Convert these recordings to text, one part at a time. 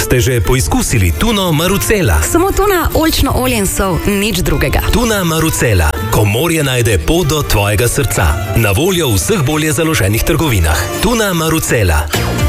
Ste že poizkusili tuno Marucela? Samo tuna, oljčno olje in sol, nič drugega. Tuna Marucela. Ko morje najde pot do tvojega srca. Na voljo v vseh bolje založenih trgovinah. Tuna Marucela.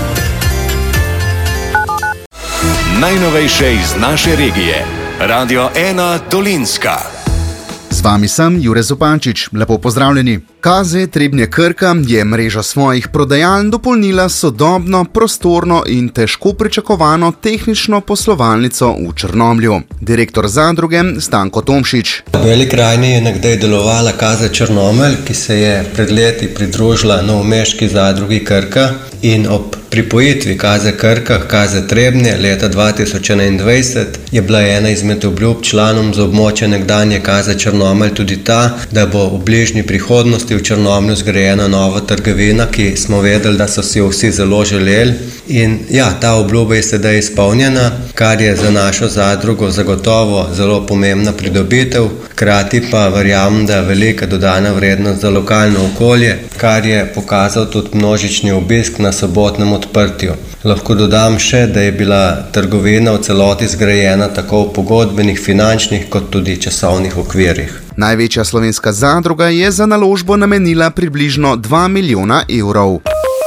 Najnovejše iz naše regije. Radio 1 Dolenjska. Z vami sem Jure Zupančič. Lepo pozdravljeni. KZ Trebnje Krka je mrežo svojih prodajaln dopolnila sodobno, prostorno in težko pričakovano tehnično poslovalnico v Črnomlju. Direktor zadruge Stanko Tomšič. V Beli krajini je nekdaj delovala KZ Črnomelj, ki se je pred leti pridružila novomeški zadrugi Krka in ob pripojitvi KZ Krka, KZ Trebnje leta 2021 je bila ena izmed obljub članom z območja nekdanje KZ Črnomelj tudi ta, da bo v bližnji prihodnosti v Črnomlju zgrajena nova trgovina, ki smo vedeli, da so si jo vsi zelo želeli. In ja, ta obljuba je sedaj izpolnjena, kar je za našo zadrugo zagotovo zelo pomembna pridobitev, hkrati pa verjamem, da je velika dodana vrednost za lokalno okolje, kar je pokazal tudi množični obisk na sobotnem odprtju. Lahko dodam še, da je bila trgovina v celoti zgrajena tako v pogodbenih, finančnih kot tudi časovnih okvirih. Največja slovenska zadruga je za naložbo namenila približno 2 milijona evrov.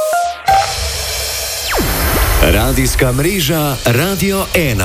Radijska mreža Radio 1.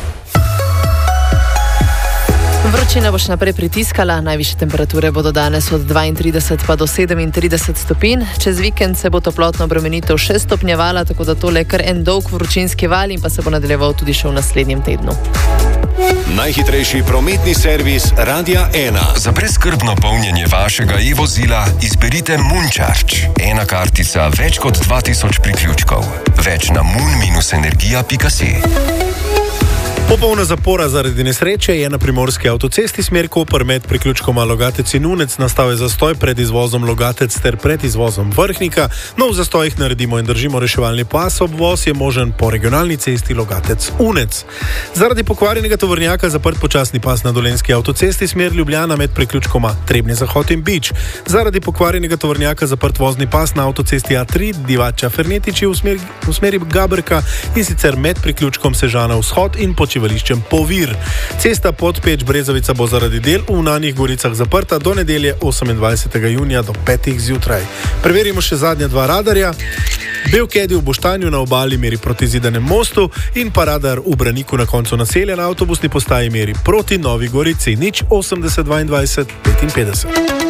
Vročina bo še naprej pritiskala, najvišje temperature bodo danes od 32 pa do 37 stopinj. Čez vikend se bo toplotna obremenitev še stopnjevala, tako da tole je kar en dolg vročinski val in pa se bo nadaljeval tudi še v naslednjem tednu. Najhitrejši prometni servis Radia 1. Za brezskrbno polnjenje vašega e-vozila izberite Mooncharge. Ena kartica, več kot 2000 priključkov. Več na moon-energija.si. Popolna zapora zaradi nesreče je na primorski avtocesti smer Koper med priključkoma Logatec in Unec. Nastal je zastoj pred izvozom Logatec ter pred izvozom Vrhnika. No, v zastojih naredimo in držimo reševalni pas. Obvoz je možen po regionalni cesti Logatec-Unec. Zaradi pokvarjenega tovornjaka zaprt počasni pas na dolenjski avtocesti smer Ljubljana med priključkoma Trebnje Zahod in Bič. Zaradi pokvarjenega tovornjaka zaprt vozni pas na avtocesti A3 Divača-Fernetiči v smeri Gabrka in sicer med priključkom Sežana Vzhod in počivališčem Povir. Cesta Podpeč-Brezovica bo zaradi del v Unanjih Goricah zaprta do nedelje 28. junija do 5. zjutraj. Preverimo še zadnja dva radarja. Belkedi v Boštanju na obali meri proti Zidanem mostu in pa radar v Braniku na koncu naselja na avtobusni postaji meri proti Novi Gorici 080 22 55.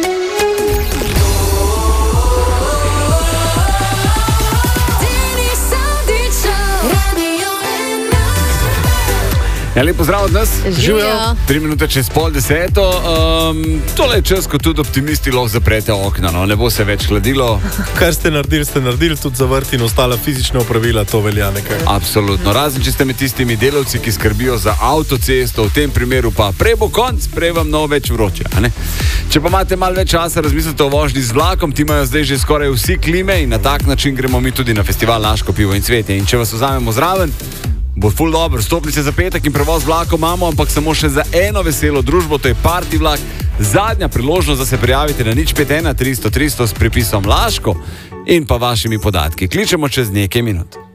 Ja, lepo zdrav od nas. Živijo. 3 minute čez 9:30. Tole je čas, ko tudi optimisti lahko zaprete okna, no. Ne bo se več hladilo. Kar ste naredili, tudi za vrt in ostala fizična opravila, to velja nekaj. Absolutno. Razen, če ste med tistimi delavci, ki skrbijo za avtocesto, v tem primeru pa prej bo konc, prej vam no več vroče, a ne? Če pa imate malo več časa, razmislite o vožnji z vlakom, ti imajo zdaj že skoraj vsi klime in na tak način gremo mi tudi na festival Laško pivo in cvetje. In če vas vzamemo zraven, bo ful dobro. Stopnice za petek in prevoz vlakom imamo, ampak samo še za eno veselo družbo, to je party vlak. Zadnja priložnost, da se prijavite na 051 300 300 s pripisom Laško in pa vašimi podatki. Kličemo čez nekaj minut.